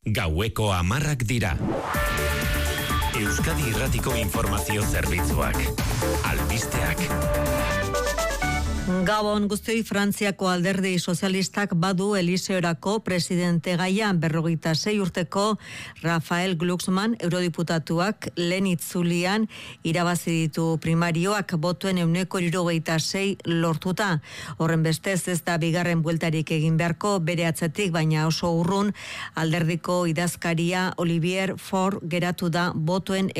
Gaueko 10 dira. Euskadi Irratiko Informazio Zerbitzuak. Albisteak. Gabon guztioi, Frantziako alderdi sozialistak badu Eliseorako presidente gaia. 26 urteko Rafael Glucksmann eurodiputatuak lehen itzulian irabazi ditu primarioak botuen 76% lortuta. Horren bestez ez da bigarren bueltarik egin beharko bere atzetik, baina oso urrun alderdiko idazkaria Olivier Faure geratu da botuen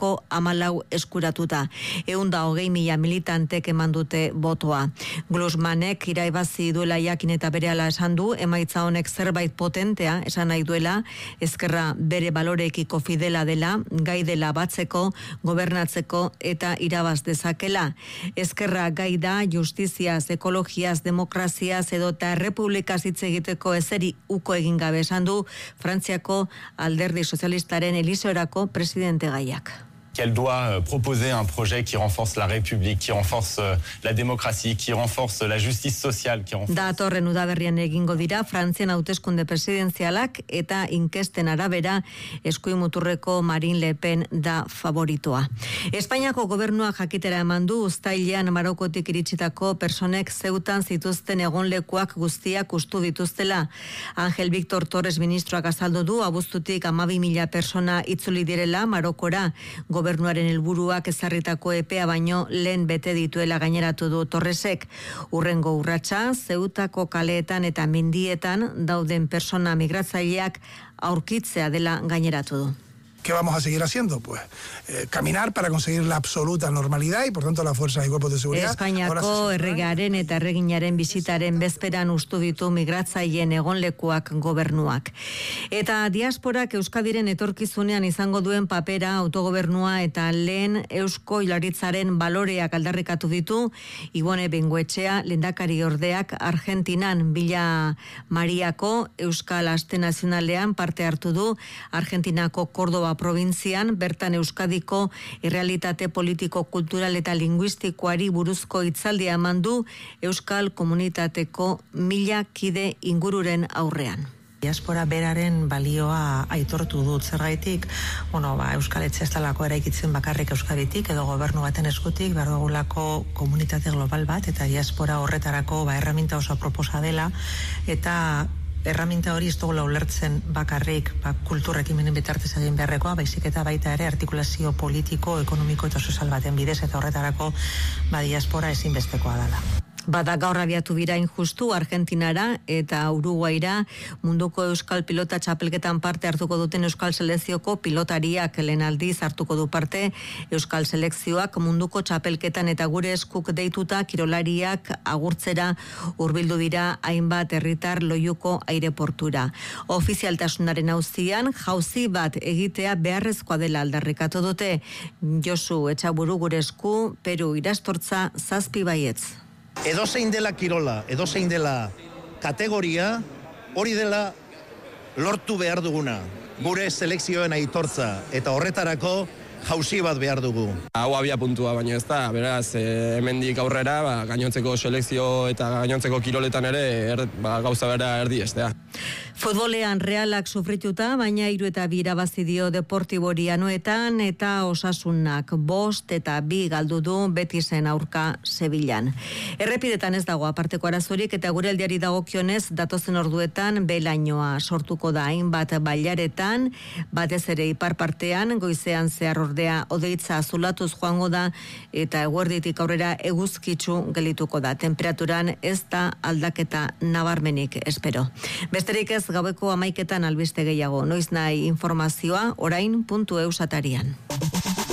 14% eskuratuta. 120.000 militantek eman dute botoa. Glucksmannek iraibazi duela jakin eta berehala esan du, emaitza honek zerbait potentea esan nahi duela, ezkerra bere baloreekiko fidela dela, gai dela batzeko, gobernatzeko eta irabaz dezakela. Ezkerra gai da justiziaz, ekologiaz, demokraziaz edota errepublikaz hitz egiteko ezeri uko egin gabe esan du Frantziako alderdi sozialistaren Eliseorako presidente gaiak. Qu'elle doit proposer un projet qui renforce la République, qui renforce la démocratie, qui renforce la justice sociale, qui renforce... Datorren udaberrian egingo dira Frantzian hauteskunde presidenzialak eta inkesten arabera eskuin muturreko Marine Le Pen da favoritoa. Espainiako gobernuak jakitera eman du uztailean Marokotik iritsitako personek zeutan zituzten egonlekuak guztiak ustu dituztela. Ángel Víctor Torres ministroak azaldu du abuztutik 12.000 persona itzuli direla Marokora. Gobernuaren helburuak ezarritako epea baino lehen bete dituela gaineratu du Torresek. Urrengo urratsa Zeutako kaleetan eta mendietan dauden persona migratzaileak aurkitzea dela gaineratu du. ¿Qué vamos a seguir haciendo? Pues caminar para conseguir la absoluta normalidad y por tanto las fuerzas y cuerpos de seguridad. Espainiako erregearen eta erreginaren bizitaren bezperan ustu ditu migratzaileen egonlekuak gobernuak. Eta diasporak Euskadiren etorkizunean izango duen papera, autogobernua eta lehen Eusko Jaurlaritzaren baloreak aldarrikatu ditu Ibone Bengoetxea lehendakari ordeak Argentinan Villa Mariako Euskal Aste Nazionalean parte hartu du. Argentinako Córdoba probintzian bertan Euskadiko errealitate politiko, kultural eta linguistikoari buruzko hitzaldia eman du Euskal Komunitateko 1000 kide ingururen aurrean. Diaspora beraren balioa aitortu dut zergaitik, Euskal Etxe ez dalako eraikitzen bakarrik Euskaditik edo gobernu baten eskutik, behar dugulako komunitate global bat eta diaspora horretarako erraminta oso proposa dela eta erraminta hori ez dugula ulertzen bakarrik kultur ekimenen bitartez egin beharrekoa, baizik eta baita ere artikulazio politiko, ekonomiko eta sozial baten bidez eta horretarako diaspora ezinbestekoa dela. Bada gaur abiatu bira injustu Argentinara eta Uruguaira munduko euskal pilota txapelketan parte hartuko duten euskal selekzioko pilotariak lehen aldiz hartuko du parte euskal selekzioak munduko txapelketan eta gure eskuk deituta kirolariak agurtzera hurbildu dira hainbat herritar Loiuko aireportura. Ofizialtasunaren auzian jauzi bat egitea beharrezkoa dela aldarrikatu dute. Josu Etxaburu gure esku Peru irastortza 7 baietz. Edozein dela kirola, edozein dela kategoria, hori dela lortu behar duguna. Gure selekzioen aitortza eta horretarako jauzi bat behar dugu. Hau abia puntua baino ez da, beraz, hemendik aurrera, gainontzeko selekzio eta gainontzeko kiroletan ere gauza bera erdi estea. Futbolean Realak sufrituta, baina 3-2 irabazi dio Deportivori Anoetan eta Osasunak 5 eta 2 galdu du Betisen aurka Sevillan. Errepidetan ez dago aparteko arazorik eta gure aldiari dagokionez datozen orduetan belainoa sortuko da hainbat bailaretan, batez ere ipar partean, goizean zehar ordea odeitza azulatuz joango da eta eguerditik aurrera eguzkitsu gelituko da. Temperaturan ez da aldaketa nabarmenik espero. Besterik ez gaueko 11 albiste gehiago. Noiz nahi informazioa orain.eus atarian.